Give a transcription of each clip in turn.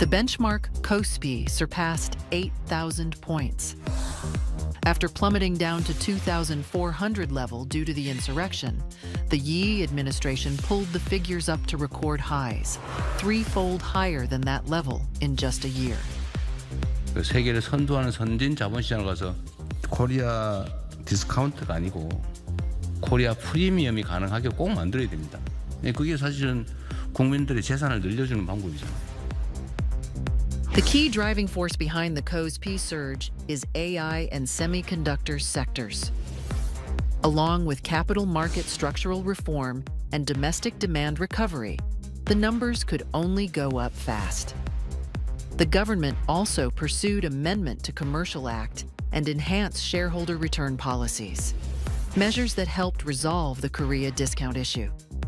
The benchmark KOSPI surpassed 8,000 points. After plummeting down to 2,400 level due to the insurrection, the Yi administration pulled the figures up to record highs, threefold higher than that level in just a year. 세계를 선도하는 선진 자본시장을 가서 코리아 디스카운트가 아니고 코리아 프리미엄이 가능하게 꼭 만들어야 됩니다. 그게 사실은 국민들의 재산을 늘려주는 방법이잖아요. The key driving force behind the KOSPI surge is AI and semiconductor sectors. Along with capital market structural reform and domestic demand recovery, the numbers could only go up fast. The government also pursued Amendment to Commercial Act and enhanced shareholder return policies, measures that helped resolve the Korea discount issue.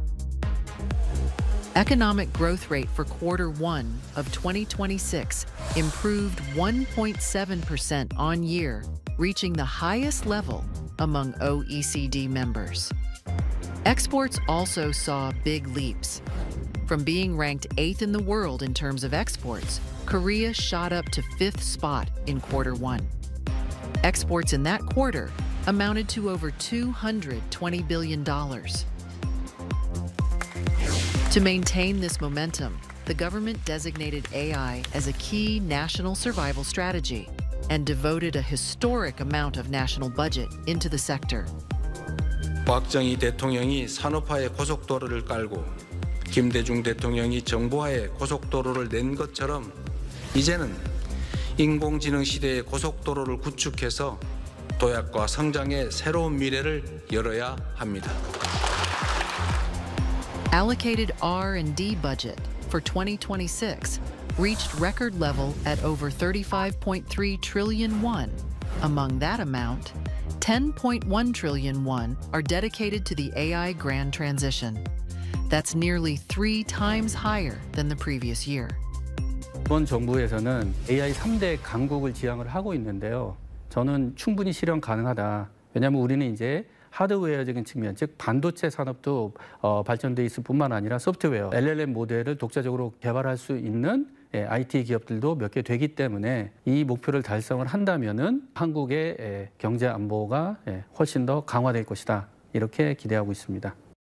Economic growth rate for Q1 of 2026 improved 1.7% on year, reaching the highest level among OECD members. Exports also saw big leaps. From being ranked 8th in the world in terms of exports, Korea shot up to 5th spot in Q1. Exports in that quarter amounted to over $220 billion. To maintain this momentum, the government designated AI as a key national survival strategy and devoted a historic amount of national budget into the sector. 박정희 대통령이 산업화의 고속도로를 깔고 김대중 대통령이 정보화의 고속도로를 낸 것처럼 이제는 인공지능 시대의 고속도로를 구축해서 도약과 성장의 새로운 미래를 열어야 합니다. Allocated R&D budget for 2026 reached record level at over 35.3 trillion won. Among that amount, 10.1 trillion won are dedicated to the AI grand transition. That's nearly 3 times higher than the previous year. 이번 정부에서는 AI 3대 강국을 지향을 하고 있는데요. 저는 충분히 실현 가능하다. 왜냐하면 우리는 이제 하드웨어적인 측면, 즉 반도체 산업도 발전돼 있을 뿐만 아니라 소프트웨어, LLM 모델을 독자적으로 개발할 수 있는 IT 기업들도 몇 개 되기 때문에 이 목표를 달성을 한다면은 한국의 경제 안보가 훨씬 더 강화될 것이다. 이렇게 기대하고 있습니다.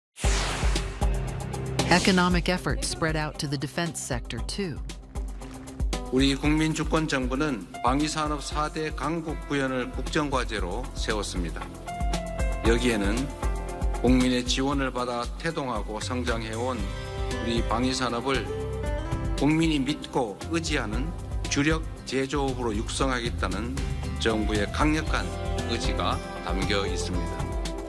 Economic efforts spread out to the defense sector too. 우리 국민주권정부는 방위산업 4대 강국 구현을 국정과제로 세웠습니다. 여기에는 국민의 지원을 받아 태동하고 성장해온 우리 방위산업을 국민이 믿고 의지하는 주력 제조업으로 육성하겠다는 정부의 강력한 의지가 담겨 있습니다.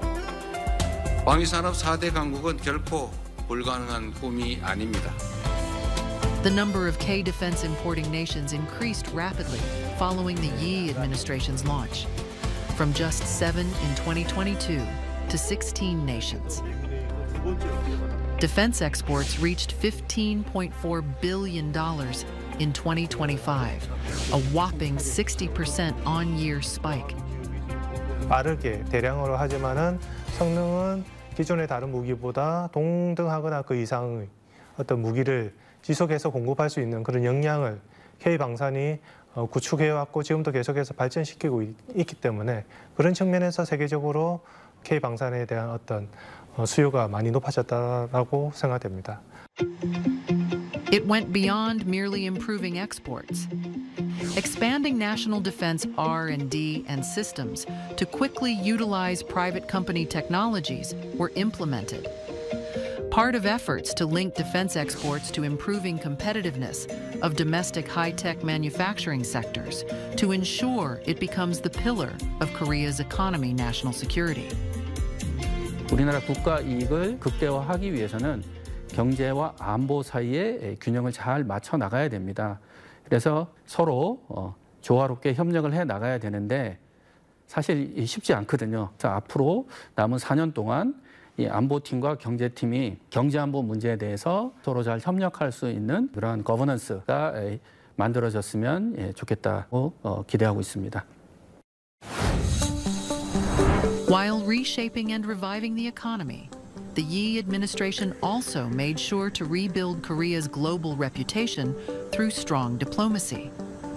방위산업 4대 강국은 결코 불가능한 꿈이 아닙니다. The number of K-defense importing nations increased rapidly following the Yi administration's launch, from just 7 in 2022 to 16 nations. Defense exports reached $15.4 billion in 2025, a whopping 60% on-year spike. 빠르게 대량으로 하지만은 성능은 기존의 다른 무기보다 동등하거나 그 이상의 어떤 무기를 지속해서 공급할 수 있는 그런 역량을 K방산이 구축해왔고 지금도 계속해서 발전시키고 있기 때문에 그런 측면에서 세계적으로 K방산에 대한 어떤 수요가 많이 높아졌다고 생각됩니다. It went beyond merely improving exports. Expanding national defense R&D and systems to quickly utilize private company technologies were implemented. Part of efforts to link defense exports to improving competitiveness of domestic high-tech manufacturing sectors to ensure it becomes the pillar of Korea's economy national security. 우리나라 국가 이익을 극대화하기 위해서는 경제와 안보 사이의 균형을 잘 맞춰 나가야 됩니다. 그래서 서로 조화롭게 협력을 해 나가야 되는데 사실 쉽지 않거든요. 그래서 앞으로 남은 4년 동안 이 안보팀과 경제팀이 경제안보 문제에 대해서 서로 잘 협력할 수 있는 그러한 거버넌스가 만들어졌으면 좋겠다고 기대하고 있습니다. While reshaping and reviving the economy, the Yi administration also made sure to rebuild Korea's global reputation through strong diplomacy.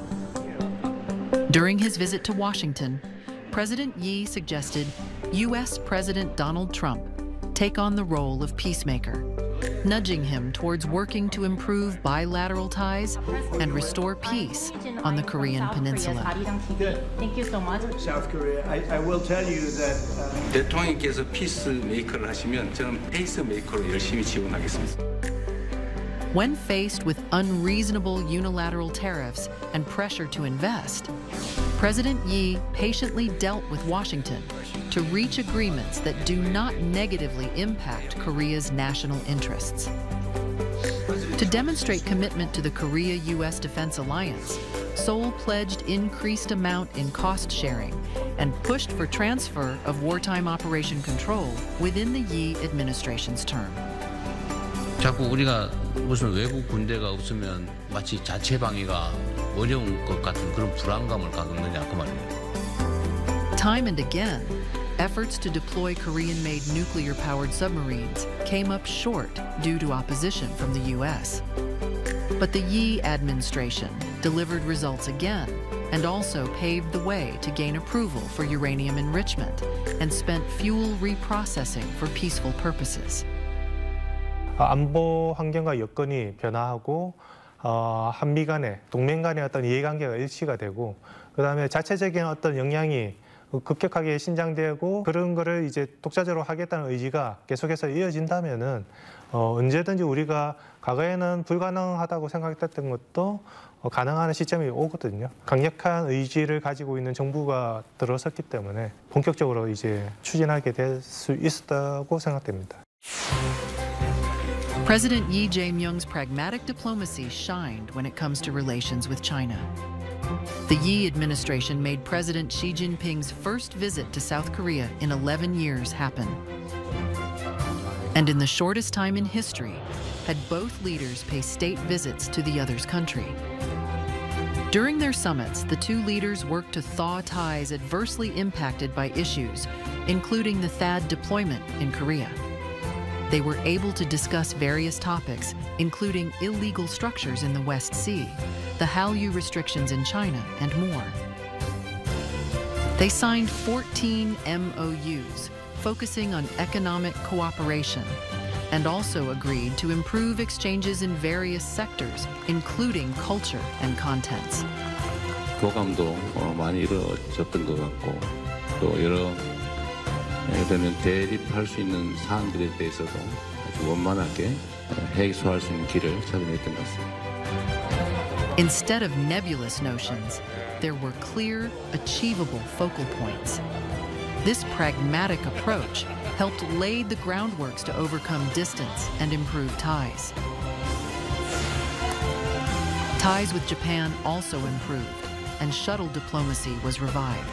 During his visit to Washington, President Yi suggested U.S. President Donald Trump take on the role of peacemaker, nudging him towards working to improve bilateral ties and restore peace on the Korean Peninsula. Thank you so much. South Korea, I will tell you that 대통령께서 피스메이커를 하시면 저는 페이스메이커로 열심히 지원하겠습니다. When faced with unreasonable unilateral tariffs and pressure to invest, President Yi patiently dealt with Washington to reach agreements that do not negatively impact Korea's national interests. To demonstrate commitment to the Korea-U.S. Defense Alliance, Seoul pledged increased amount in cost sharing and pushed for transfer of wartime operation control within the Yi administration's term. 자꾸 우리가 무슨 외국 군대가 없으면 마치 자체 방위가 어려운 것 같은 그런 불안감을 갖느냐 그 말이에요. Time and again, efforts to deploy Korean-made nuclear-powered submarines came up short due to opposition from the U.S. But the Yi administration delivered results again and also paved the way to gain approval for uranium enrichment and spent fuel reprocessing for peaceful purposes. 안보 환경과 여건이 변화하고 한미 간의 동맹 간의 어떤 이해관계가 일치가 되고 그다음에 자체적인 어떤 역량이 급격하게 신장되고 그런 거를 이제 독자적으로 하겠다는 의지가 계속해서 이어진다면은 언제든지 우리가 과거에는 불가능하다고 생각했던 것도 가능한 시점이 오거든요. 강력한 의지를 가지고 있는 정부가 들어섰기 때문에 본격적으로 이제 추진하게 될 수 있었다고 생각됩니다. President Yi Jae-myung's pragmatic diplomacy shined when it comes to relations with China. The Yi administration made President Xi Jinping's first visit to South Korea in 11 years happen. And in the shortest time in history, had both leaders pay state visits to the other's country. During their summits, the two leaders worked to thaw ties adversely impacted by issues, including the THAAD deployment in Korea. They were able to discuss various topics, including illegal structures in the West Sea, the Hallyu restrictions in China, and more. They signed 14 MOUs, focusing on economic cooperation, and also agreed to improve exchanges in various sectors, including culture and contents. 교감도 많이 이루어졌던 것 같고 또 여러 예를 들면 대립할 수 있는 사안들에 대해서도 아주 원만하게 해소할 수 있는 길을 찾아냈던 것 같습니다. Instead of nebulous notions, there were clear, achievable focal points. This pragmatic approach helped lay the groundworks to overcome distance and improve ties. Ties with Japan also improved, and shuttle diplomacy was revived.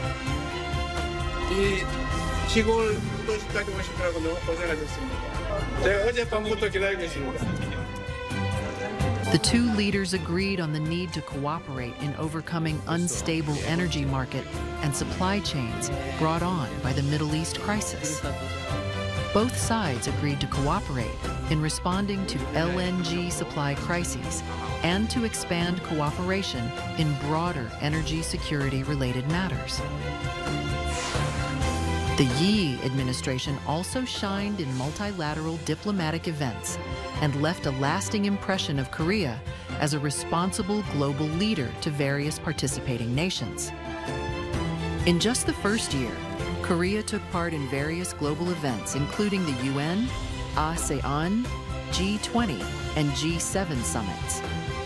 이 시골 도시까지 오시느라고 너무 고생하셨습니다. 제가 어젯밤부터 기다리고 있습니다. The two leaders agreed on the need to cooperate in overcoming unstable energy market and supply chains brought on by the Middle East crisis. Both sides agreed to cooperate in responding to LNG supply crises and to expand cooperation in broader energy security-related matters. The Yi administration also shined in multilateral diplomatic events and left a lasting impression of Korea as a responsible global leader to various participating nations. In just the first year, Korea took part in various global events, including the UN, ASEAN, G20, and G7 summits.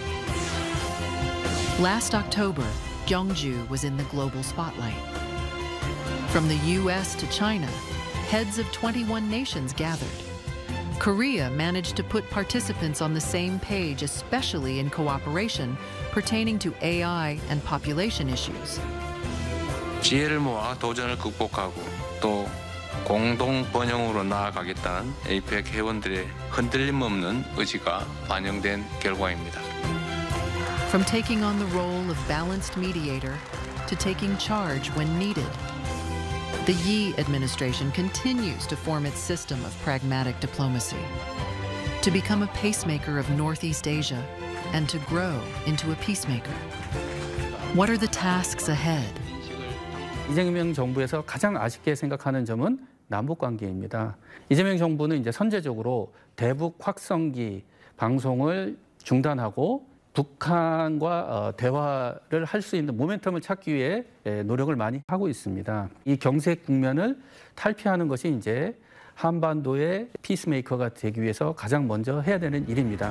Last October, Gyeongju was in the global spotlight. From the US to China, heads of 21 nations gathered. Korea managed to put participants on the same page, especially in cooperation pertaining to AI and population issues. 지혜를 모아 도전을 극복하고 또 공동 번영으로 나아가겠다는 APEC 회원들의 흔들림 없는 의지가 반영된 결과입니다. From taking on the role of balanced mediator to taking charge when needed. The Yi administration continues to form its system of pragmatic diplomacy, to become a pacemaker of Northeast Asia and to grow into a peacemaker. What are the tasks ahead? 이재명 정부에서 가장 아쉽게 생각하는 점은 남북 관계입니다. 이재명 정부는 이제 선제적으로 대북 확성기 방송을 중단하고 북한과 대화를 할 수 있는 모멘텀을 찾기 위해 노력을 많이 하고 있습니다. 이 경색 국면을 탈피하는 것이 이제 한반도의 피스메이커가 되기 위해서 가장 먼저 해야 되는 일입니다.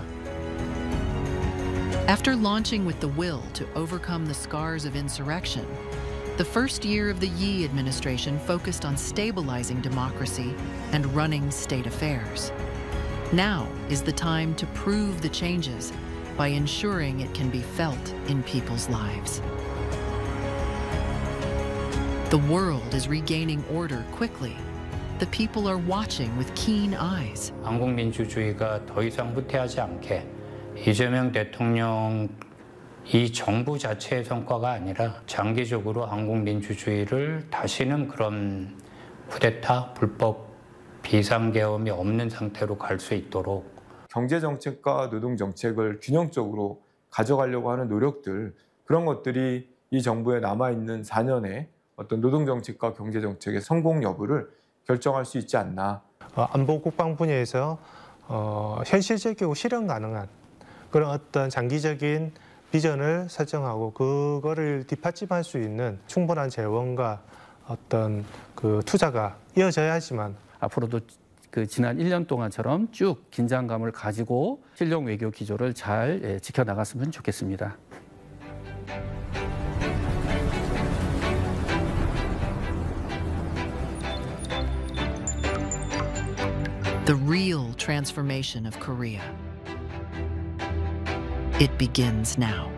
After launching with the will to overcome the scars of insurrection, the first year of the Yi administration focused on stabilizing democracy and running state affairs. Now is the time to prove the changes by ensuring it can be felt in people's lives. The world is regaining order quickly. The people are watching with keen eyes. 한국민주주의가 더 이상 후퇴하지 않게 이재명 대통령 이 정부 자체의 성과가 아니라 장기적으로 한국 민주주의를 다시는 그런 쿠데타, 불법, 비상계엄이 없는 상태로 갈 수 있도록 경제정책과 노동정책을 균형적으로 가져가려고 하는 노력들, 그런 것들이 이 정부에 남아있는 4년의 어떤 노동정책과 경제정책의 성공 여부를 결정할 수 있지 않나. 안보 국방 분야에서 현실적이고 실현 가능한 그런 어떤 장기적인 비전을 설정하고 그거를 뒷받침할 수 있는 충분한 재원과 어떤 그 투자가 이어져야지만 앞으로도 그 지난 1년 동안처럼 쭉 긴장감을 가지고 실용 외교 기조를 잘 지켜나갔으면 좋겠습니다. The real transformation of Korea. It begins now.